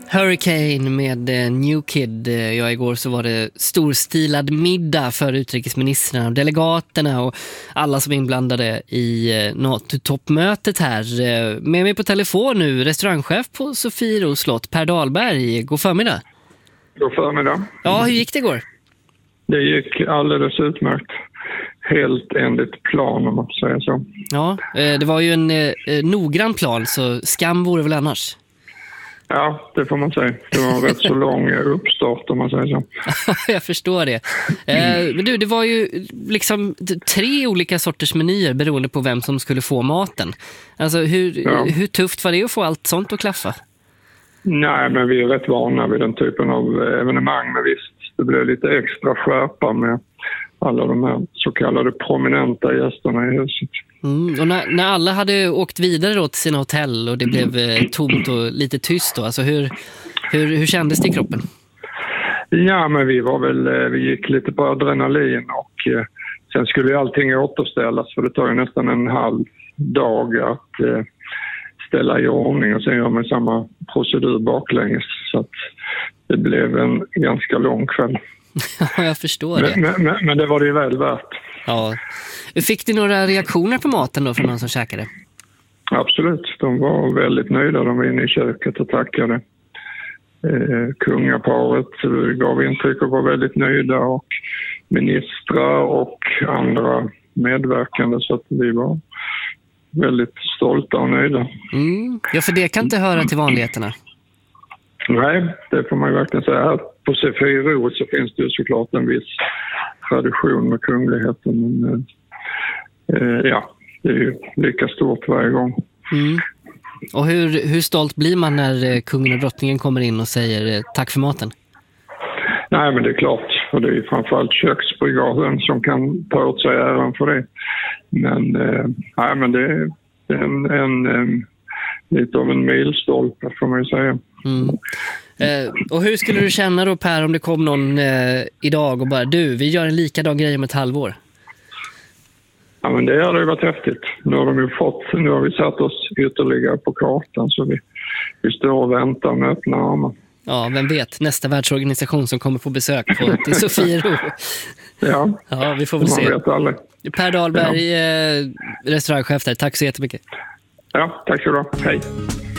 Hurricane med New Kid. Ja, igår så var det storstilad middag för utrikesministrarna och delegaterna och alla som är inblandade i NATO-toppmötet här. Med mig på telefon nu, restaurangchef på Sofiero slott, Per Dahlberg. God förmiddag. God förmiddag. Ja, hur gick det igår? Det gick alldeles utmärkt. Helt enligt plan, om man får säga så. Ja, det var ju en noggrann plan, så skam vore väl annars. Ja, det får man säga. Det var en rätt så lång uppstart, om man säger så. Jag förstår det. Men du, det var ju liksom 3 olika sorters menyer beroende på vem som skulle få maten. Alltså, hur tufft var det att få allt sånt att klaffa? Nej, men vi är rätt vana vid den typen av evenemang. Men visst, det blev lite extra skärpa med alla de här så kallade prominenta gästerna i huset. Och när alla hade åkt vidare då till sina hotell och det blev tomt och lite tyst då, alltså hur kändes det i kroppen? Ja, men vi gick lite på adrenalin och sen skulle ju allting återställas, för det tar ju nästan en halv dag att ställa i ordning och sen gör man samma procedur baklänges, så att det blev en ganska lång kväll. Ja, jag förstår det. Men det var det ju väl värt. Ja. Fick du några reaktioner på maten då från någon som käkade? Absolut, de var väldigt nöjda. De var inne i köket och tackade. Kungaparet gav intryck och var väldigt nöjda, och ministrar och andra medverkande, så att vi var väldigt stolta och nöjda. Ja, för det kan inte höra till vanligheterna. Nej, det får man ju verkligen säga. Här på Sofiero så finns det ju såklart en viss tradition med kungligheten. Men ja, det är ju lika stort varje gång. Och hur stolt blir man när kungen och drottningen kommer in och säger tack för maten? Nej, men det är klart. Och det är ju framförallt köksbrigaden som kan ta åt sig äran för det. Men, nej, men det är en lite av en milstolpe, får man ju säga. Och hur skulle du känna då, Per, om det kom någon idag och bara, vi gör en likadan grej om ett halvår? Ja, men det hade ju varit häftigt. Nu har vi satt oss ytterligare på kartan, så vi står och väntar med öppna armar. Ja, vem vet, nästa världsorganisation som kommer på besök till Sofiero. Ja, vi får väl se. Vet aldrig. Per Dahlberg, restaurangchef där, tack så jättemycket. Ja, tack så du ha. Hej.